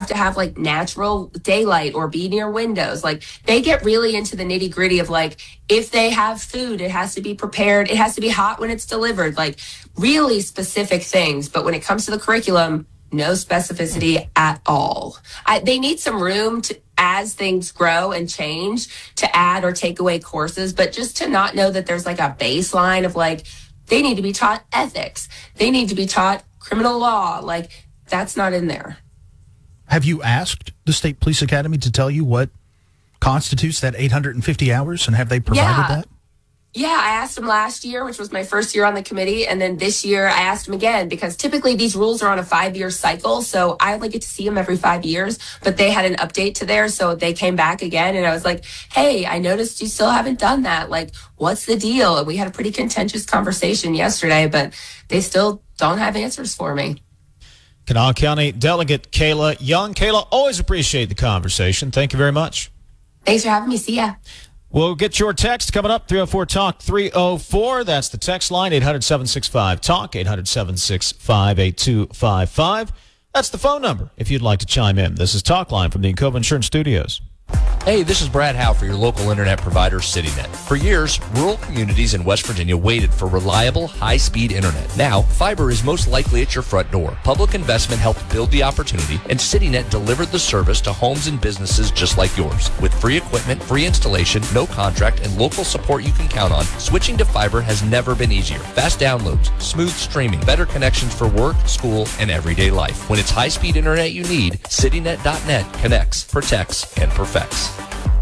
to have like natural daylight or be near windows. Like they get really into the nitty gritty of like, if they have food, it has to be prepared. It has to be hot when it's delivered, like really specific things. But when it comes to the curriculum, no specificity at all. They need some room to, as things grow and change, to add or take away courses, but just to not know that there's like a baseline of like, they need to be taught ethics. They need to be taught criminal law. Like that's not in there. Have you asked the State Police Academy to tell you what constitutes that 850 hours, and have they provided that? Yeah, I asked them last year, which was my first year on the committee. And then this year I asked them again, because typically these rules are on a 5-year cycle. So I only get to see them every 5 years, but they had an update to theirs. So they came back again and I was like, hey, I noticed you still haven't done that. Like, what's the deal? And we had a pretty contentious conversation yesterday, but they still don't have answers for me. Kanawha County Delegate Kayla Young. Kayla, always appreciate the conversation. Thank you very much. Thanks for having me. See ya. We'll get your text coming up, 304-TALK 304. That's the text line, 800-765-TALK, 800-765-8255. That's the phone number if you'd like to chime in. This is Talk Line from the Encova Insurance Studios. Hey, this is Brad Howe for your local internet provider, CityNet. For years, rural communities in West Virginia waited for reliable, high-speed internet. Now, fiber is most likely at your front door. Public investment helped build the opportunity, and CityNet delivered the service to homes and businesses just like yours. With free equipment, free installation, no contract, and local support you can count on, switching to fiber has never been easier. Fast downloads, smooth streaming, better connections for work, school, and everyday life. When it's high-speed internet you need, CityNet.net connects, protects, and perfects.